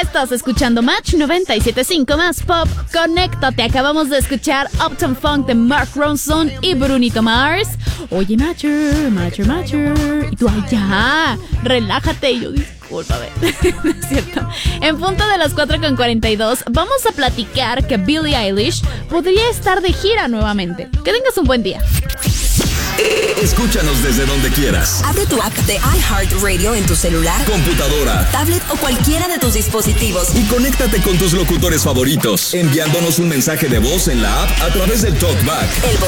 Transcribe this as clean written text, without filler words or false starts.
Estás escuchando Match 97.5 más Pop. Conéctate, acabamos de escuchar Uptown Funk de Mark Ronson y Bruno Mars. Oye, Matcher. Y tú, ay, ya, relájate. Y yo, discúlpame. No es cierto. En punto de las 4:42, vamos a platicar que Billie Eilish podría estar de gira nuevamente. Que tengas un buen día. Escúchanos desde donde quieras. Abre tu app de iHeartRadio en tu celular, computadora, tablet o cualquiera de tus dispositivos. Y conéctate con tus locutores favoritos, enviándonos un mensaje de voz en la app a través del TalkBack. El